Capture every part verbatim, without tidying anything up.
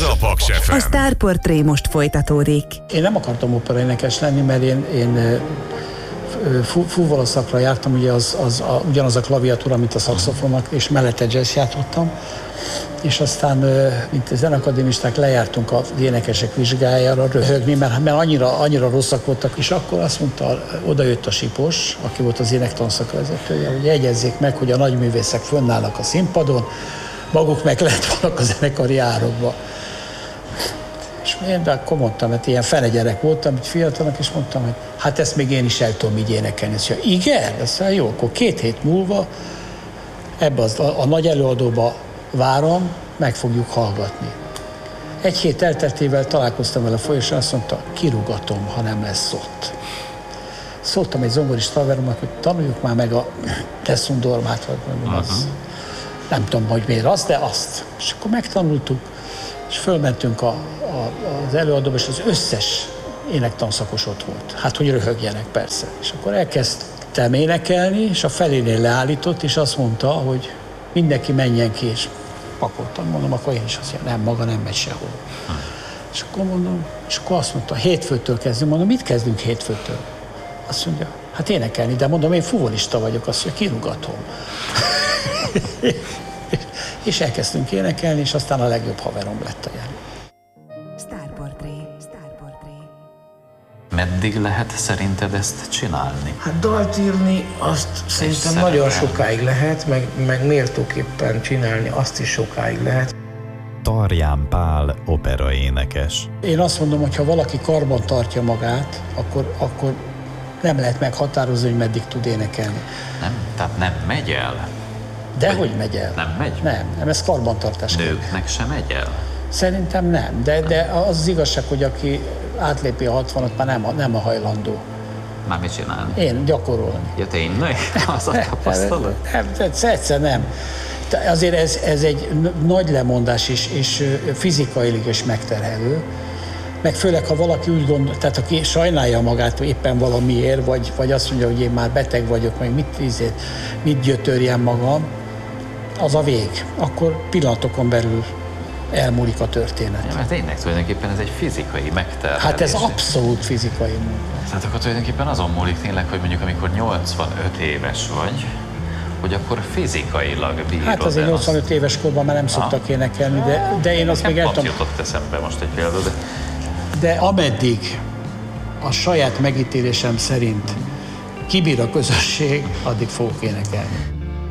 Ez a Paks ef em. A Sztárportré most folytatódik. Én nem akartam operaénekes lenni, mert én, én fúvalószakra jártam, ugye az, az a, ugyanaz a klaviatúra, mint a szaxofonnak, és mellette jazz játszottam, és aztán, mint a zenekadémisták, lejártunk az énekesek vizsgájára röhögni, mert, mert annyira, annyira rosszak voltak, és akkor azt mondta, oda jött a Sipos, aki volt az énektanszakvezetője, hogy jegyezzék meg, hogy a nagyművészek fönnállnak a színpadon, maguk meg lett vannak a zenekari árokba. És én de akkor mondtam, mert ilyen fene gyerek voltam, így fiatalnak, és mondtam, hogy hát ezt még én is el tudom így énekelni. És mondja, igen? Azt mondja, jó, akkor két hét múlva ebbe az, a, a nagy előadóba várom, meg fogjuk hallgatni. Egy hét elteltével találkoztam vele folyosón, azt mondta, kirúgatom, ha nem lesz ott. Szóltam egy zongorista haveromnak, hogy tanuljuk már meg a Tessun Dormát, vagy mondom, az, uh-huh. nem tudom, hogy miért az, de azt. És akkor megtanultuk, és fölmentünk a, a, az előadóba, és az összes énektanszakos ott volt. Hát, hogy röhögjenek persze. És akkor elkezdtem énekelni, és a felénél leállított, és azt mondta, hogy mindenki menjen ki, és pakoltam, mondom, akkor én is azt mondja, nem, maga nem megy sehol. Hmm. És akkor mondom, és akkor azt mondta, hétfőtől kezdünk, mondom, mit kezdünk hétfőtől? Azt mondja, hát énekelni, de mondom, én fuvolista vagyok, azt mondja, kirúgatom. És elkezdtünk énekelni, és aztán a legjobb haverom lett a jelen. Sztárportré, Sztárportré. Meddig lehet szerinted ezt csinálni? Hát dalt írni azt és szerintem nagyon sokáig lehet, meg, meg méltóképpen csinálni azt is sokáig lehet. Tarján Pál operaénekes. Én azt mondom, hogy ha valaki karban tartja magát, akkor, akkor nem lehet meghatározni, hogy meddig tud énekelni. Nem, tehát nem megy el? Dehogy megy el. Nem megy? Nem, nem, ez karbantartás. Nőknek sem megy el? Szerintem nem, de, de az, az igazság, hogy aki átlépi a hatvanat, már nem, nem a hajlandó. Már mit csinálni? Én gyakorolni. Ja, tényleg? Az a tapasztalat? Nem, nem, egyszer nem. Azért ez, ez egy nagy lemondás is, és fizikailag is megterhelő. Meg főleg, ha valaki úgy gondol, tehát aki sajnálja magát éppen valamiért, vagy, vagy azt mondja, hogy én már beteg vagyok, meg mit, ízét, mit gyötörjem magam, az a vég. Akkor pillanatokon belül elmúlik a történet. Ja, mert tényleg tulajdonképpen ez egy fizikai megterhelés. Hát ez abszolút fizikai munka. Tehát akkor tulajdonképpen azon múlik tényleg, hogy mondjuk amikor nyolcvanöt éves vagy, hogy akkor fizikailag bírod. Hát azért nyolcvanöt éves korban már nem szoktak énekelni, de, de én azt még el tudom... jutott eszembe most egy példa, de... De ameddig a saját megítélésem szerint kibír a közösség, addig fogok énekelni.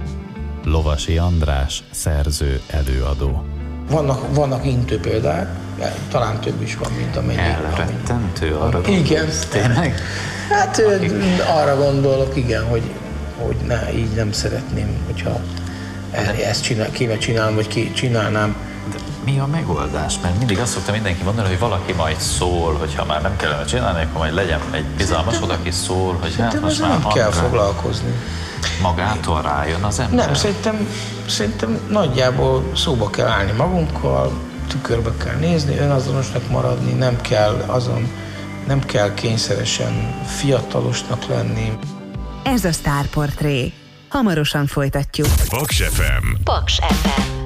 Lovasi András, szerző, előadó. Vannak, vannak intő példák, talán több is van, mint amennyi. Elrettentő arra gondolsz. Igen. Tényleg? Hát Akik... arra gondolok, igen, hogy, hogy ne, így nem szeretném, hogyha de... ezt csinál, kéne csinálnom, vagy ki csinálnám. De mi a megoldás? Mert mindig azt szokta mindenki mondani, hogy valaki majd szól, hogy ha már nem kellene csinálni, akkor majd legyen egy bizalmasod, aki szól, hogy hát most már nem kell foglalkozni. Magától rájön az ember? Nem, szerintem, szerintem nagyjából szóba kell állni magunkkal, tükörbe kell nézni, önazonosnak maradni, nem kell azon, nem kell kényszeresen fiatalosnak lenni. Ez a Sztárportré. Hamarosan folytatjuk. Paks ef em. Paks ef em.